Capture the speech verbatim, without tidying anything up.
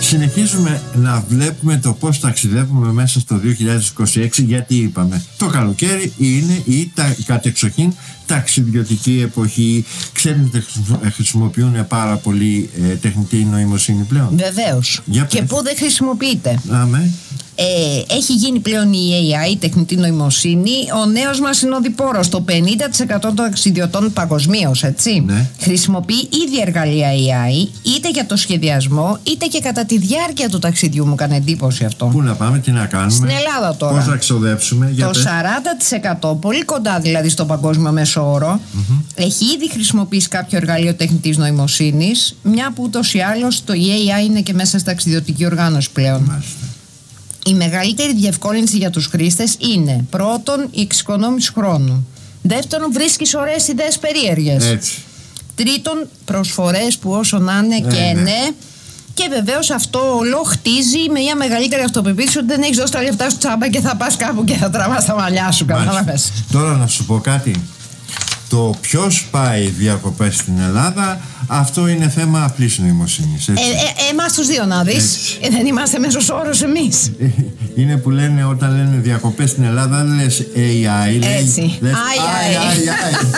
Συνεχίζουμε να βλέπουμε το πώς ταξιδεύουμε μέσα στο δύο χιλιάδες είκοσι έξι, γιατί είπαμε το καλοκαίρι είναι η τα, κατεξοχήν ταξιδιωτική εποχή. Ξέρετε, χρησιμοποιούν πάρα πολύ ε, τεχνητή νοημοσύνη πλέον. Βεβαίως. Και πού δεν χρησιμοποιείται. Άμε. Ε, έχει γίνει πλέον η έι άι, η τεχνητή νοημοσύνη, ο νέος μας συνοδοιπόρος. Το πενήντα τοις εκατό των ταξιδιωτών παγκοσμίως, έτσι, ναι, χρησιμοποιεί ήδη εργαλεία έι άι, είτε για το σχεδιασμό, είτε και κατά τη διάρκεια του ταξιδιού. Μου κάνει εντύπωση αυτό. Πού να πάμε, τι να κάνουμε. Στην Ελλάδα τώρα. Πώς να ξοδέψουμε. Για το πες. σαράντα τοις εκατό, πολύ κοντά δηλαδή στον παγκόσμιο μέσο όρο, mm-hmm. έχει ήδη χρησιμοποιήσει κάποιο εργαλείο τεχνητής νοημοσύνης, μια που ούτως ή άλλως το έι άι είναι και μέσα στη ταξιδιωτική οργάνωση πλέον. Μάλιστα. Η μεγαλύτερη διευκόλυνση για τους χρήστες είναι πρώτον η εξοικονόμηση χρόνου. Δεύτερον, βρίσκεις ωραίες ιδέες περίεργες. Έτσι. Τρίτον, προσφορές που όσο να είναι και ναι. ναι. Και βεβαίως αυτό όλο χτίζει με μια μεγαλύτερη αυτοπεποίθηση ότι δεν έχεις δώσει τα λεφτά σου τσάμπα και θα πας κάπου και θα τραβάς τα μαλλιά σου. Κατάλαβες. Τώρα να σου πω κάτι. Το ποιος πάει διακοπές στην Ελλάδα, αυτό είναι θέμα απλής νοημοσύνης. Ε, ε, εμάς τους δύο να δεις. Ε, δεν είμαστε μέσος όρος εμείς. Είναι που λένε όταν λένε διακοπές στην Ελλάδα, δεν λες έι άι. Έτσι. Λες, άι, άι, άι, άι.